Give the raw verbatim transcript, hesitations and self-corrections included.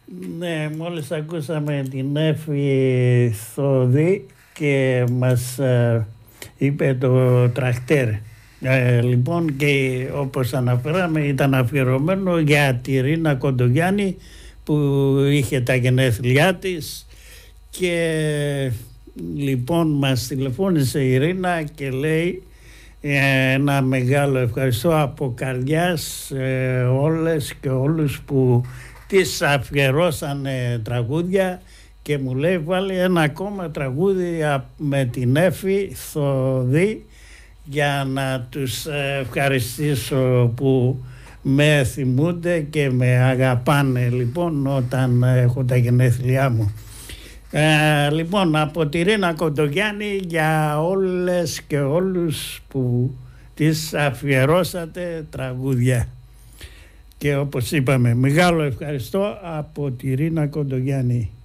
Ναι, μόλις ακούσαμε την Εύη Θοδή και μας ε, είπε το τρακτέρ. Ε, λοιπόν, και όπως αναφέραμε ήταν αφιερωμένο για τη Ρίνα Κοντογιάννη που είχε τα γενέθλιά της και λοιπόν μας τηλεφώνησε η Ρίνα και λέει ένα μεγάλο ευχαριστώ από καρδιάς ε, όλες και όλους που της αφιερώσανε τραγούδια και μου λέει βάλει ένα ακόμα τραγούδι με την Εύη Θοδή για να τους ευχαριστήσω που με θυμούνται και με αγαπάνε λοιπόν όταν έχω τα γενέθλιά μου. Ε, λοιπόν, από τη Ρίνα Κοντογιάννη για όλες και όλους που τις αφιερώσατε τραγούδια. Και όπως είπαμε, μεγάλο ευχαριστώ από τη Ρίνα Κοντογιάννη.